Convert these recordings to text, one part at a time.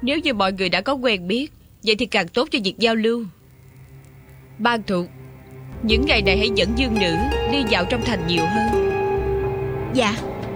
Nếu như mọi người đã có quen biết, vậy thì càng tốt cho việc giao lưu. Ban Thục, những ngày này hãy dẫn Dương Nữ đi dạo trong thành nhiều hơn. Dạ.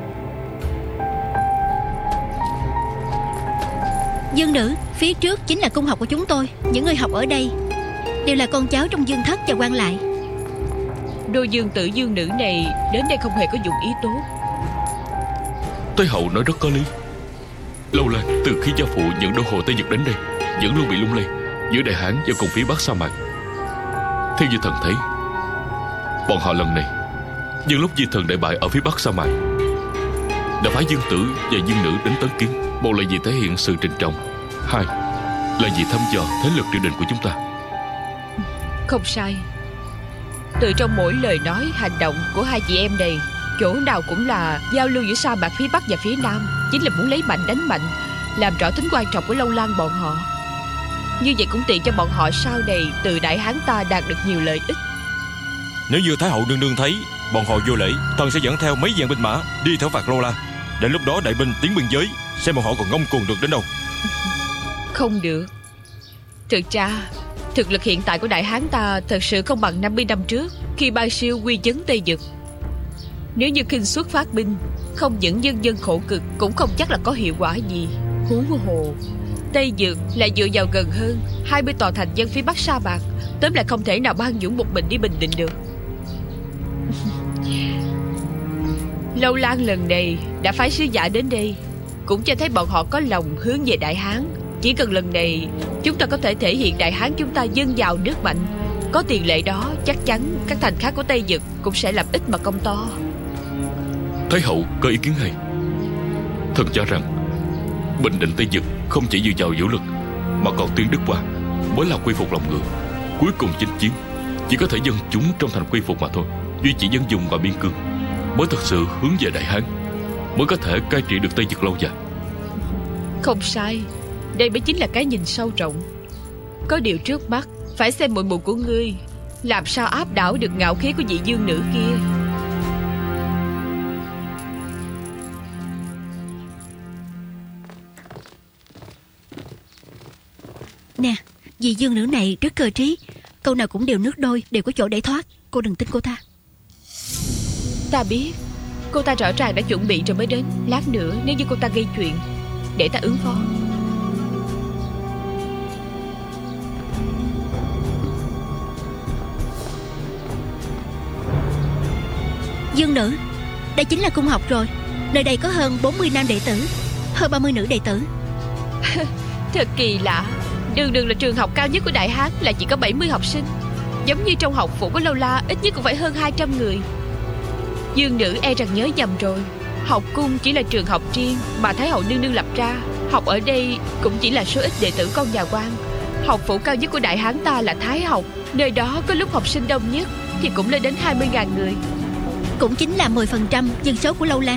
Dương Nữ, phía trước chính là cung học của chúng tôi. Những người học ở đây đều là con cháu trong Dương Thất và quan lại. Đôi dương tử Dương Nữ này đến đây không hề có dụng ý tốt. Thái hậu nói rất có lý. Lâu Lan từ khi gia phụ dẫn đô hộ Tây Nhật đến đây vẫn luôn bị lung lay giữa Đại Hán và cùng phía Bắc sa mạc. Theo như thần thấy, bọn họ lần này nhân lúc Di Thần đại bại ở phía Bắc sa mạc đã phái Dương Tử và Dương Nữ đến tấn kiến. Một là vì thể hiện sự trịnh trọng, hai là vì thăm dò thế lực triều đình của chúng ta. Không sai. Từ trong mỗi lời nói hành động của hai chị em này, chỗ nào cũng là giao lưu giữa sa mạc phía Bắc và phía Nam, chính là muốn lấy mạnh đánh mạnh, làm rõ tính quan trọng của Lâu Lan bọn họ. Như vậy cũng tiện cho bọn họ sau này từ Đại Hán ta đạt được nhiều lợi ích. Nếu như Thái hậu nương nương thấy bọn họ vô lễ, thần sẽ dẫn theo mấy vạn binh mã đi thảo phạt Lâu Lan. Đến lúc đó đại binh tiến biên giới, xem bọn họ còn ngông cuồng được đến đâu. Không được. Thực ra thực lực hiện tại của Đại Hán ta thật sự không bằng 50 năm trước khi Ban Siêu quy chấn Tây Dực. Nếu như khinh suất phát binh, không những dân dân khổ cực cũng không chắc là có hiệu quả gì. Huống hồ Tây Dực lại dựa vào gần hơn 20 tòa thành dân phía Bắc sa mạc, tóm lại không thể nào Ban Dũng một mình đi bình định được. Lâu Lan lần này đã phái sứ giả đến đây, cũng cho thấy bọn họ có lòng hướng về Đại Hán. Chỉ cần lần này chúng ta có thể thể hiện Đại Hán chúng ta dân giàu nước mạnh, có tiền lệ đó, chắc chắn các thành khác của Tây Dực cũng sẽ làm ít mà công to. Thái hậu có ý kiến hay. Thần cho rằng bình định Tây Dực không chỉ dựa vào vũ lực mà còn tuyên đức qua mới là quy phục lòng người. Cuối cùng chinh chiến chỉ có thể dân chúng trong thành quy phục mà thôi. Duy trì dân dùng và biên cương mới thật sự hướng về Đại Hán, mới có thể cai trị được Tây Dực lâu dài. Không sai. Đây mới chính là cái nhìn sâu rộng. Có điều trước mắt phải xem muội muội của ngươi làm sao áp đảo được ngạo khí của vị Dương Nữ kia. Nè, vị Dương Nữ này rất cơ trí, câu nào cũng đều nước đôi, đều có chỗ để thoát. Cô đừng tin cô ta. Ta biết. Cô ta rõ ràng đã chuẩn bị rồi mới đến. Lát nữa nếu như cô ta gây chuyện, để ta ứng phó. Dương Nữ, đây chính là cung học rồi. Nơi đây có hơn 40 nam đệ tử, hơn 30 nữ đệ tử. Thật kỳ lạ. Đường đường là trường học cao nhất của Đại Hán là chỉ có 70 học sinh. Giống như trong học phủ của Lâu La ít nhất cũng phải hơn 200 người. Dương Nữ e rằng nhớ nhầm rồi. Học cung chỉ là trường học riêng mà Thái hậu nương nương lập ra. Học ở đây cũng chỉ là số ít đệ tử con nhà quan. Học phủ cao nhất của Đại Hán ta là Thái học. Nơi đó có lúc học sinh đông nhất thì cũng lên đến 20.000 người. Cũng chính là 10% dân số của Lâu Lan.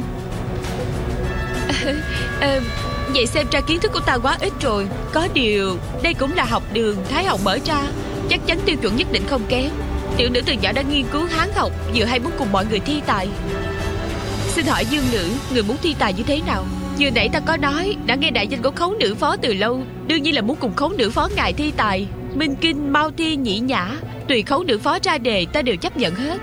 Vậy xem ra kiến thức của ta quá ít rồi. Có điều đây cũng là học đường Thái học mở ra, chắc chắn tiêu chuẩn nhất định không kém. Tiểu nữ từ nhỏ đã nghiên cứu Hán học, vừa hay muốn cùng mọi người thi tài. Xin hỏi Dương Nữ, người muốn thi tài như thế nào? Vừa nãy ta có nói đã nghe đại danh của Khấu Nữ Phó từ lâu, đương nhiên là muốn cùng Khấu Nữ Phó ngài thi tài. Minh Kinh, Mao Thi, Nhĩ Nhã, tùy Khấu Nữ Phó ra đề ta đều chấp nhận hết.